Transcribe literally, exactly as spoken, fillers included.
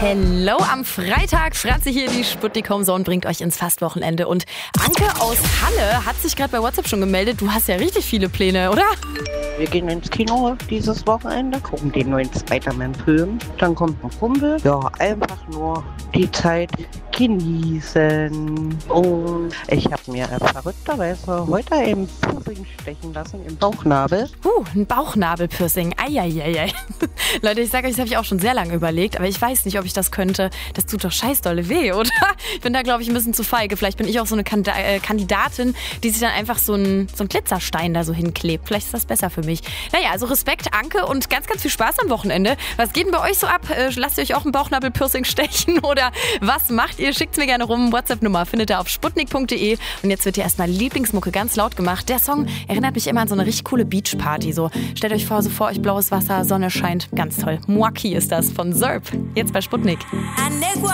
Hello am Freitag. Franzi hier, die Sputnik Home Zone bringt euch ins Fastwochenende. Und Anke aus Halle hat sich gerade bei WhatsApp schon gemeldet. Du hast ja richtig viele Pläne, oder? Wir gehen ins Kino dieses Wochenende, gucken den neuen Spider-Man-Film. Dann kommt ein Kumpel. Ja, einfach nur die Zeit genießen. Und ich habe mir verrückterweise heute ein Piercing stechen lassen im Bauchnabel. Uh, ein Bauchnabelpiercing. Eieiei. Leute, ich sage euch, das habe ich auch schon sehr lange überlegt, aber ich weiß nicht, ob ich das könnte. Das tut doch scheiß dolle weh, oder? Ich bin da, glaube ich, ein bisschen zu feige. Vielleicht bin ich auch so eine Kand- äh, Kandidatin, die sich dann einfach so einen so einen Glitzerstein da so hinklebt. Vielleicht ist das besser für mich. Naja, also Respekt, Anke, und ganz, ganz viel Spaß am Wochenende. Was geht denn bei euch so ab? Äh, lasst ihr euch auch ein Bauchnabelpiercing stechen oder was macht ihr? Schickt's mir gerne rum. WhatsApp-Nummer findet ihr auf sputnik punkt de. Und jetzt wird hier erstmal Lieblingsmucke ganz laut gemacht. Der Song erinnert mich immer an so eine richtig coole Beachparty. So, stellt euch vor, so vor euch blaues Wasser, Sonne scheint. Ganz toll. Mwaki ist das von Zerb. Jetzt bei Sputnik.